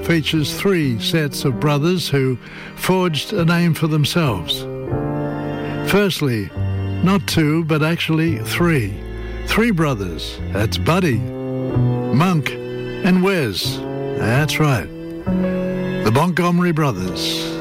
features three sets of brothers who forged a name for themselves. Firstly, not two, but actually three. Three brothers. That's Buddy, Monk, and Wes. That's right. The Montgomery Brothers.